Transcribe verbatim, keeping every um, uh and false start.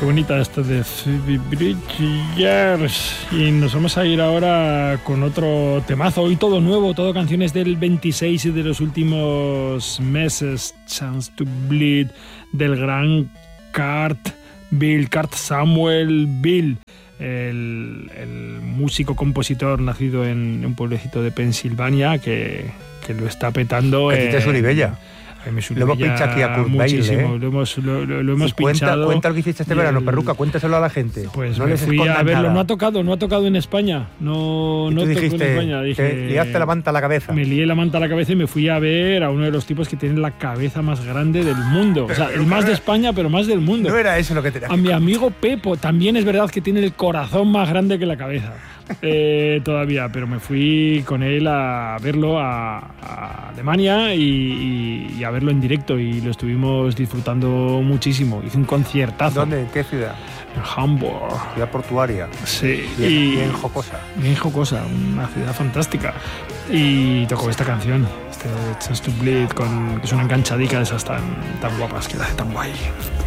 qué bonita esta de Phoebe Bridgers. Y nos vamos a ir ahora con otro temazo. Hoy todo nuevo, todo canciones del veintiséis y de los últimos meses. Chance to Bleed, del gran Kurt Bill, Kurt Samuel Bill. El, el músico compositor nacido en un pueblecito de Pensilvania que, que lo está petando. Que en, es Uribella. Lo hemos pinchado aquí a Kurt Bale, ¿eh? Lo hemos, lo, lo, lo hemos cuenta, pinchado. Cuenta lo que hiciste este verano, el... Perruca, cuéntaselo a la gente. Pues no me les fui a verlo, nada. no ha tocado, no ha tocado en España. No, y no tú tocó dijiste, en España. Dije, te liaste la manta a la cabeza. Me lié la manta a la cabeza y me fui a ver a uno de los tipos que tienen la cabeza más grande del mundo. Pero, o sea, el más de España, pero más del mundo. No era eso lo que tenías. A mi amigo Pepo, también es verdad que tiene el corazón más grande que la cabeza. Eh, todavía, pero me fui con él a verlo a, a Alemania y, y, y a verlo en directo y lo estuvimos disfrutando muchísimo. Hice un conciertazo. ¿Dónde? ¿En qué ciudad? En Hamburg. Ciudad portuaria. Sí. Bien, y, bien jocosa. Bien jocosa, una ciudad fantástica. Y tocó esta canción, este Chance to Bleed, con, que es una enganchadica de esas tan, tan guapas que la hace tan guay.